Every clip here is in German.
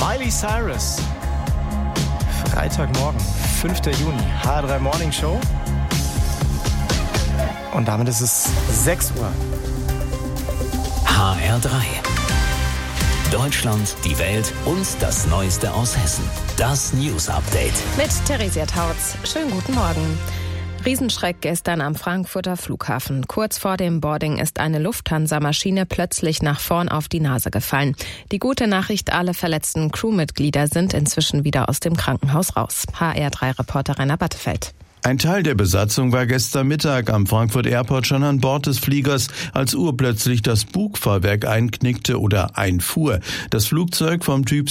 Miley Cyrus. Freitagmorgen, 5. Juni, HR3 Morning Show. Und damit ist es 6 Uhr. HR3. Deutschland, die Welt und das Neueste aus Hessen. Das News Update. Mit Theresia Tautz. Schönen guten Morgen. Riesenschreck gestern am Frankfurter Flughafen. Kurz vor dem Boarding ist eine Lufthansa-Maschine plötzlich nach vorn auf die Nase gefallen. Die gute Nachricht, alle verletzten Crewmitglieder sind inzwischen wieder aus dem Krankenhaus raus. HR3-Reporter Rainer Battefeld. Ein Teil der Besatzung war gestern Mittag am Frankfurt Airport schon an Bord des Fliegers, als urplötzlich das Bugfahrwerk einknickte oder einfuhr. Das Flugzeug vom Typ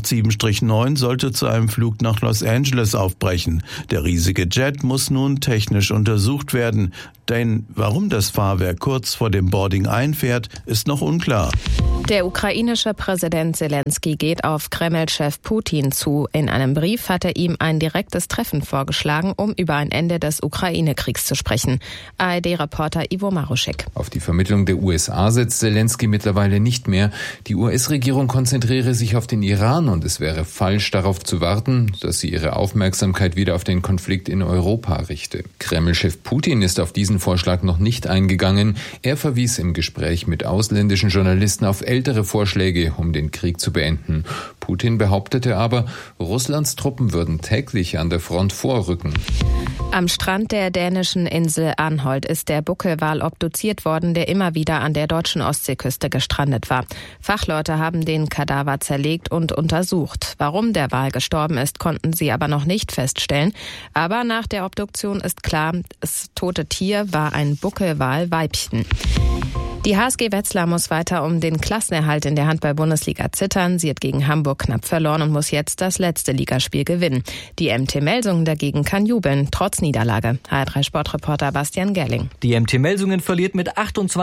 787-9 sollte zu einem Flug nach Los Angeles aufbrechen. Der riesige Jet muss nun technisch untersucht werden. Denn warum das Fahrwerk kurz vor dem Boarding einfährt, ist noch unklar. Der ukrainische Präsident Zelensky geht auf Kreml-Chef Putin zu. In einem Brief hat er ihm ein direktes Treffen vorgeschlagen, um über ein Ende des Ukraine-Kriegs zu sprechen. ARD-Reporter Ivo Maruschek. Auf die Vermittlung der USA setzt Zelensky mittlerweile nicht mehr. Die US-Regierung konzentriere sich auf den Iran und es wäre falsch, darauf zu warten, dass sie ihre Aufmerksamkeit wieder auf den Konflikt in Europa richte. Kreml-Chef Putin ist auf diesen Vorschlag noch nicht eingegangen. Er verwies im Gespräch mit ausländischen Journalisten auf ältere Vorschläge, um den Krieg zu beenden. Putin behauptete aber, Russlands Truppen würden täglich an der Front vorrücken. Am Strand der dänischen Insel Anholt ist der Buckelwal obduziert worden, der immer wieder an der deutschen Ostseeküste gestrandet war. Fachleute haben den Kadaver zerlegt und untersucht. Warum der Wal gestorben ist, konnten sie aber noch nicht feststellen. Aber nach der Obduktion ist klar, das tote Tier war ein Buckelwal-Weibchen. Die HSG Wetzlar muss weiter um den Klassenerhalt in der Handball-Bundesliga zittern. Sie hat gegen Hamburg knapp verloren und muss jetzt das letzte Ligaspiel gewinnen. Die MT Melsungen dagegen kann jubeln, trotz Niederlage. HR3-Sportreporter Bastian Gerling. Die MT Melsungen verliert mit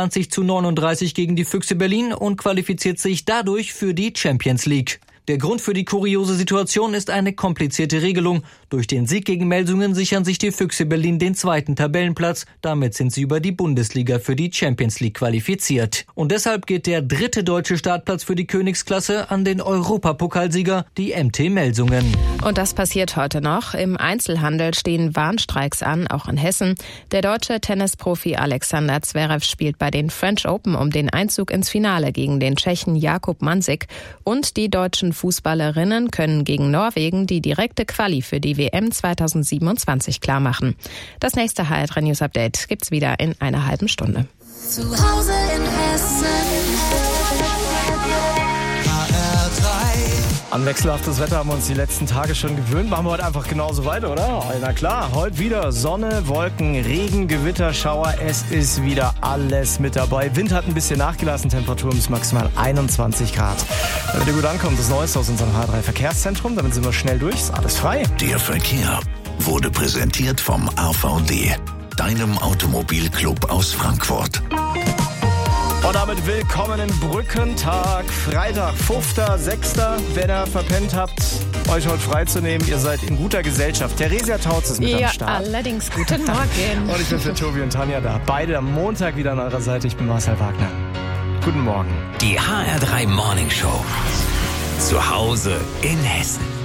28:39 gegen die Füchse Berlin und qualifiziert sich dadurch für die Champions League. Der Grund für die kuriose Situation ist eine komplizierte Regelung. Durch den Sieg gegen Melsungen sichern sich die Füchse Berlin den zweiten Tabellenplatz. Damit sind sie über die Bundesliga für die Champions League qualifiziert. Und deshalb geht der dritte deutsche Startplatz für die Königsklasse an den Europapokalsieger, die MT Melsungen. Und das passiert heute noch. Im Einzelhandel stehen Warnstreiks an, auch in Hessen. Der deutsche Tennisprofi Alexander Zverev spielt bei den French Open um den Einzug ins Finale gegen den Tschechen Jakub Mansik. Und die deutschen Fußballerinnen können gegen Norwegen die direkte Quali für die WM 2027 klarmachen. Das nächste HR3 News Update gibt's wieder in einer halben Stunde. Zu Hause in Hessen. An wechselhaftes Wetter haben wir uns die letzten Tage schon gewöhnt. Machen wir heute einfach genauso weiter, oder? Na klar, heute wieder Sonne, Wolken, Regen, Gewitter, Schauer. Es ist wieder alles mit dabei. Wind hat ein bisschen nachgelassen, Temperatur bis maximal 21 Grad. Damit ihr gut ankommt, das Neueste aus unserem H3 Verkehrszentrum. Damit sind wir schnell durch, ist alles frei. Der Verkehr wurde präsentiert vom AVD, deinem Automobilclub aus Frankfurt. Und damit willkommenen Brückentag, Freitag, 5.6. Wenn ihr verpennt habt, euch heute freizunehmen, ihr seid in guter Gesellschaft. Theresia Tautz ist mit am Start. Ja, allerdings guten Morgen. Und ich bin für Tobi und Tanja da. Beide am Montag wieder an eurer Seite. Ich bin Marcel Wagner. Guten Morgen. Die HR3 Morning Show. Zu Hause in Hessen.